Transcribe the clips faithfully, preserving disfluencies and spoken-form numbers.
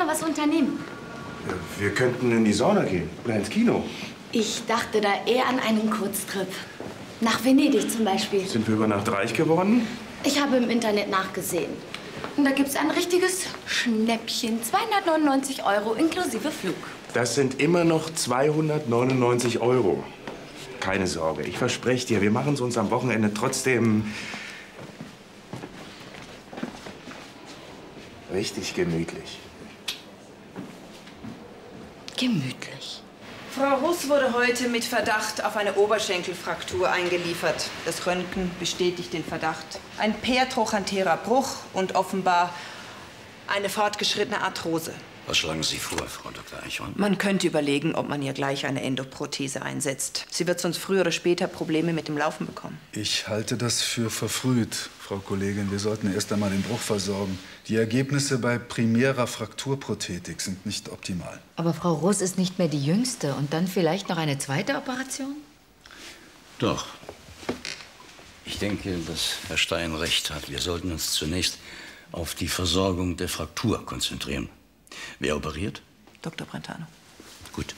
was unternehmen. Ja, wir könnten in die Sauna gehen oder ins Kino. Ich dachte da eher an einen Kurztrip. Nach Venedig zum Beispiel. Sind wir über Nacht reich geworden? Ich habe im Internet nachgesehen. Und da gibt's ein richtiges Schnäppchen. zweihundertneunundneunzig Euro inklusive Flug. Das sind immer noch zweihundertneunundneunzig Euro. Keine Sorge, ich verspreche dir, wir machen es uns am Wochenende trotzdem richtig gemütlich. Gemütlich. Frau Russ wurde heute mit Verdacht auf eine Oberschenkelfraktur eingeliefert. Das Röntgen bestätigt den Verdacht. Ein pertrochantherer Bruch und offenbar eine fortgeschrittene Arthrose. Was schlagen Sie vor, Frau Doktor Eichhorn? Man könnte überlegen, ob man ihr gleich eine Endoprothese einsetzt. Sie wird sonst früher oder später Probleme mit dem Laufen bekommen. Ich halte das für verfrüht, Frau Kollegin. Wir sollten erst einmal den Bruch versorgen. Die Ergebnisse bei primärer Frakturprothetik sind nicht optimal. Aber Frau Russ ist nicht mehr die Jüngste. Und dann vielleicht noch eine zweite Operation? Doch. Ich denke, dass Herr Stein recht hat. Wir sollten uns zunächst auf die Versorgung der Fraktur konzentrieren. Wer operiert? Doktor Brentano. Gut.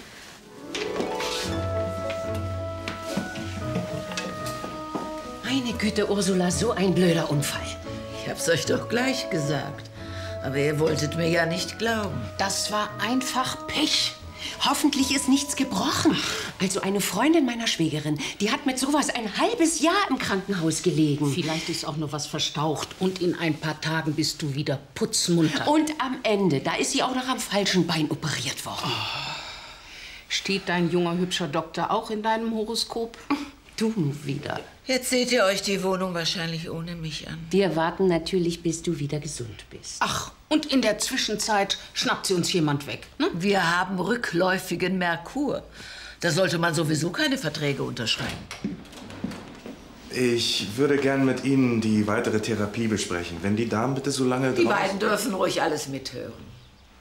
Meine Güte, Ursula, so ein blöder Unfall. Ich hab's euch doch gleich gesagt. Aber ihr wolltet mir ja nicht glauben. Das war einfach Pech. Hoffentlich ist nichts gebrochen. Also eine Freundin meiner Schwägerin, die hat mit sowas ein halbes Jahr im Krankenhaus gelegen. Vielleicht ist auch nur was verstaucht und in ein paar Tagen bist du wieder putzmunter. Und am Ende, da ist sie auch noch am falschen Bein operiert worden. Oh. Steht dein junger, hübscher Doktor auch in deinem Horoskop? Du wieder. Jetzt seht ihr euch die Wohnung wahrscheinlich ohne mich an. Wir warten natürlich, bis du wieder gesund bist. Ach, und in der Zwischenzeit schnappt sie uns jemand weg, ne? Wir haben rückläufigen Merkur. Da sollte man sowieso keine Verträge unterschreiben. Ich würde gern mit Ihnen die weitere Therapie besprechen. Wenn die Damen bitte so lange Die drauf... beiden dürfen ruhig alles mithören.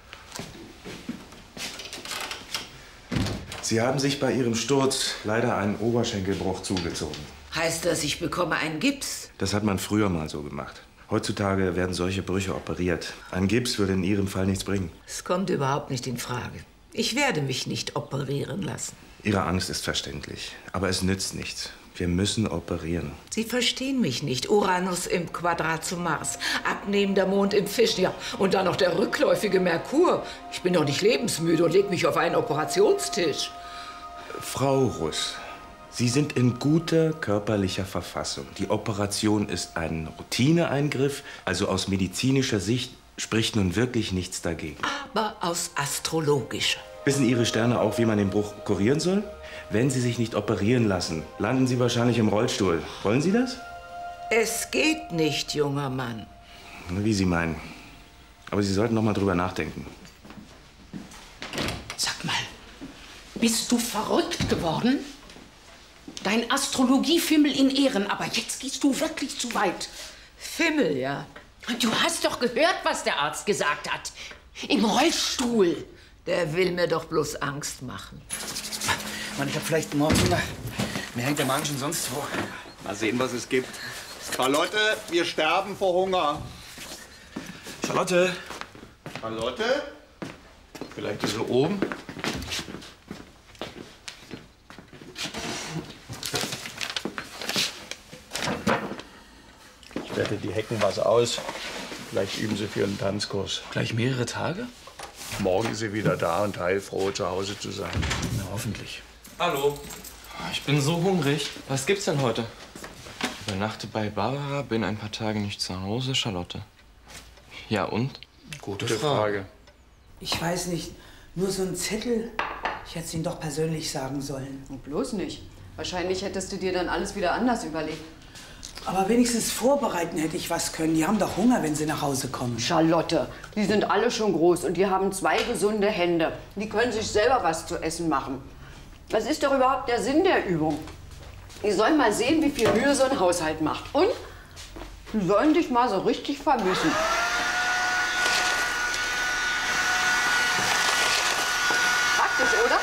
Sie haben sich bei Ihrem Sturz leider einen Oberschenkelbruch zugezogen. Heißt das, ich bekomme einen Gips? Das hat man früher mal so gemacht. Heutzutage werden solche Brüche operiert. Ein Gips würde in Ihrem Fall nichts bringen. Es kommt überhaupt nicht in Frage. Ich werde mich nicht operieren lassen. Ihre Angst ist verständlich, aber es nützt nichts. Wir müssen operieren. Sie verstehen mich nicht. Uranus im Quadrat zu Mars, abnehmender Mond im Fisch, ja. Und dann noch der rückläufige Merkur. Ich bin doch nicht lebensmüde und leg mich auf einen Operationstisch. Frau Russ, Sie sind in guter körperlicher Verfassung. Die Operation ist ein Routineeingriff, also aus medizinischer Sicht spricht nun wirklich nichts dagegen. Aber aus astrologischer. Wissen Ihre Sterne auch, wie man den Bruch kurieren soll? Wenn Sie sich nicht operieren lassen, landen Sie wahrscheinlich im Rollstuhl. Wollen Sie das? Es geht nicht, junger Mann. Wie Sie meinen. Aber Sie sollten noch mal drüber nachdenken. Sag mal, bist du verrückt geworden? Dein Astrologiefimmel in Ehren, aber jetzt gehst du wirklich zu weit. Fimmel, ja. Du hast doch gehört, was der Arzt gesagt hat. Im Rollstuhl. Der will mir doch bloß Angst machen. Mann, ich hab vielleicht Mordhunger. Mir hängt der Magen schon sonst wo. Mal sehen, was es gibt. Charlotte, wir sterben vor Hunger. Charlotte. Charlotte? Vielleicht so oben? Ich wette, die hecken was aus. Vielleicht üben sie für einen Tanzkurs. Gleich mehrere Tage? Morgen ist sie wieder da und heilfroh, zu Hause zu sein. Na, hoffentlich. Hallo. Ich bin so hungrig. Was gibt's denn heute? Ich übernachte bei Barbara, bin ein paar Tage nicht zu Hause. Charlotte. Ja, und? Gute, Gute Frage. Ich weiß nicht. Nur so ein Zettel. Ich hätte es Ihnen doch persönlich sagen sollen. Und bloß nicht. Wahrscheinlich hättest du dir dann alles wieder anders überlegt. Aber wenigstens vorbereiten hätte ich was können. Die haben doch Hunger, wenn sie nach Hause kommen. Charlotte, die sind alle schon groß und die haben zwei gesunde Hände. Die können sich selber was zu essen machen. Was ist doch überhaupt der Sinn der Übung? Die sollen mal sehen, wie viel Mühe so ein Haushalt macht. Und die sollen dich mal so richtig vermissen. Praktisch, oder?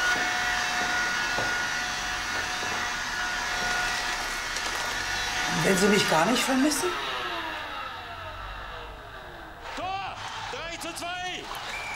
Wenn Sie mich gar nicht vermissen?